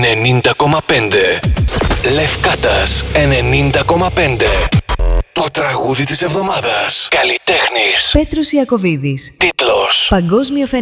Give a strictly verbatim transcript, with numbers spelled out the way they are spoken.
ενενήντα κόμμα πέντε. Λευκάτας ενενήντα κόμμα πέντε. Το τραγούδι της εβδομάδας. Καλλιτέχνης Πέτρος Ιακωβίδης. Τίτλος Παγκόσμιο φαινόμενο.